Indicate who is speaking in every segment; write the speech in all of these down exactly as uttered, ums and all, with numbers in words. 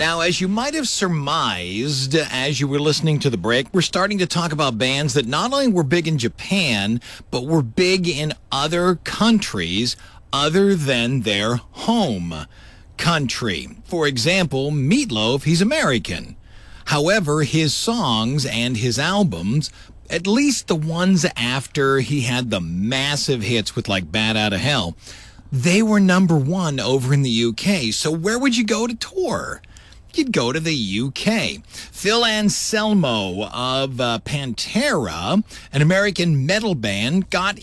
Speaker 1: Now, as you might have surmised as you were listening to the break, we're starting to talk about bands that not only were big in Japan, but were big in other countries other than their home country. For example, Meatloaf, he's American. However, his songs and his albums, at least the ones after he had the massive hits with like Bat Out of Hell, they were number one over in the U K. So where would you go to tour? You'd go to the U K. Phil Anselmo of uh, Pantera, an American metal band, got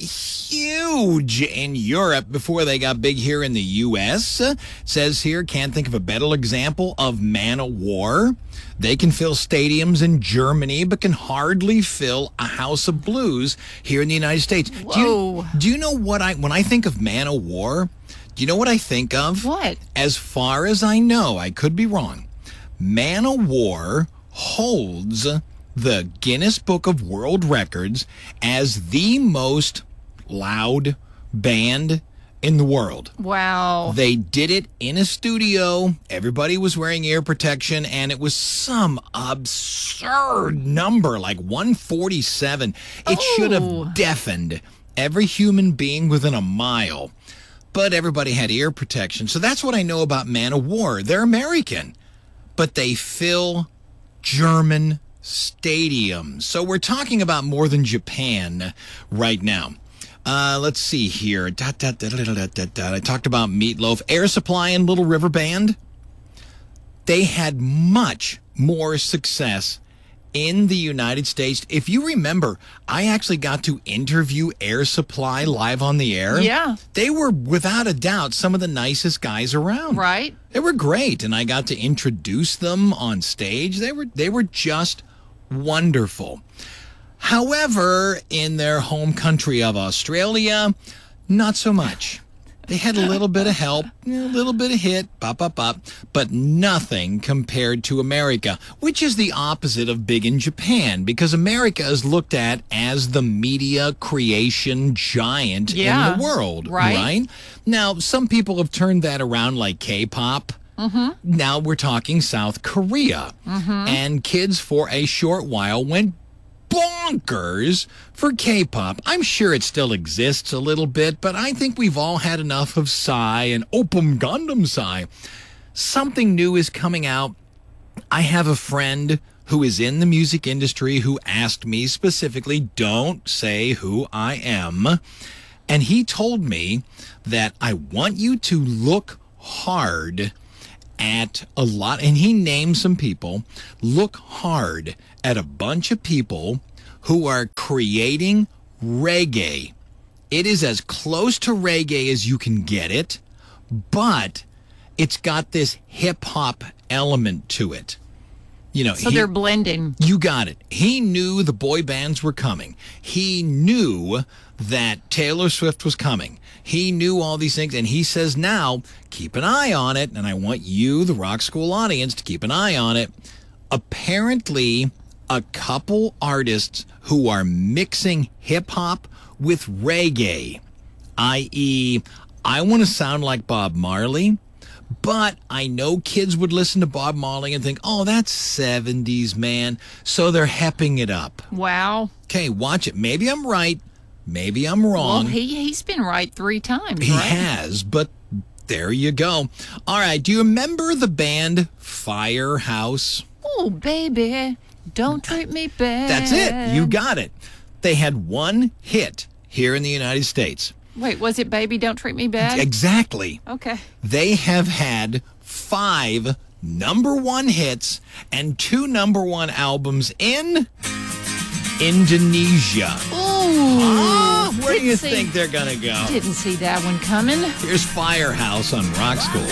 Speaker 1: huge in Europe before they got big here in the U S. Uh, says here, can't think of a better example of Manowar. They can fill stadiums in Germany, but can hardly fill a House of Blues here in the United States.
Speaker 2: Whoa.
Speaker 1: Do you, do you know what I, when I think of Manowar, do you know what I think of?
Speaker 2: What?
Speaker 1: As far as I know, I could be wrong. Manowar holds the Guinness Book of World Records as the most loud band in the world.
Speaker 2: Wow.
Speaker 1: They did it in a studio. Everybody was wearing ear protection, and it was some absurd number, like one forty-seven. It
Speaker 2: Oh.
Speaker 1: should have deafened every human being within a mile. But everybody had ear protection. So that's what I know about Manowar. They're American, but they fill German stadiums. So we're talking about more than Japan right now. Uh, let's see here. Da, da, da, da, da, da, da. I talked about Meatloaf. Air Supply and Little River Band. They had much more success in the United States. If you remember, I actually got to interview Air Supply live on the air.
Speaker 2: Yeah.
Speaker 1: They were, without a doubt, some of the nicest guys around.
Speaker 2: Right.
Speaker 1: They were great, and I got to introduce them on stage. They were they were just wonderful. However, in their home country of Australia, not so much. They had a little bit of help, a little bit of hit, bop, bop, bop, but nothing compared to America, which is the opposite of big in Japan, because America is looked at as the media creation giant
Speaker 2: Yeah,
Speaker 1: in the world,
Speaker 2: right.
Speaker 1: right? Now, some people have turned that around like K-pop. Mm-hmm. Now we're talking South Korea. Mm-hmm. And kids for a short while went bonkers for K-pop. I'm sure it still exists a little bit, but I think we've all had enough of Psy and Opum Gundam Psy. Something new is coming out. I have a friend who is in the music industry who asked me specifically, don't say who I am. And he told me that I want you to look hard at a lot, and he named some people, look hard at a bunch of people who are creating reggae. It is as close to reggae as you can get it, but it's got this hip-hop element to it. You know,
Speaker 2: So
Speaker 1: he-
Speaker 2: they're blending.
Speaker 1: You got it. He knew the boy bands were coming. He knew that Taylor Swift was coming. He knew all these things, and he says now, keep an eye on it, and I want you, the Rock School audience, to keep an eye on it. Apparently, a couple artists who are mixing hip-hop with reggae, that is, I want to sound like Bob Marley, but I know kids would listen to Bob Marley and think, oh, that's seventies, man. So they're hepping it up.
Speaker 2: Wow.
Speaker 1: Okay, watch it. Maybe I'm right. Maybe I'm wrong.
Speaker 2: Well, he, he's been right three times,
Speaker 1: He
Speaker 2: right?
Speaker 1: has, but there you go. All right, do you remember the band Firehouse?
Speaker 2: Oh, baby, don't treat me bad.
Speaker 1: That's it. You got it. They had one hit here in the United States.
Speaker 2: Wait, was it Baby, Don't Treat Me Bad?
Speaker 1: Exactly.
Speaker 2: Okay.
Speaker 1: They have had five number one hits and two number one albums in Indonesia.
Speaker 2: Ooh.
Speaker 1: Ah, where do
Speaker 2: didn't
Speaker 1: you
Speaker 2: see-
Speaker 1: think they're going to go?
Speaker 2: Didn't see that one coming.
Speaker 1: Here's Firehouse on Rock School.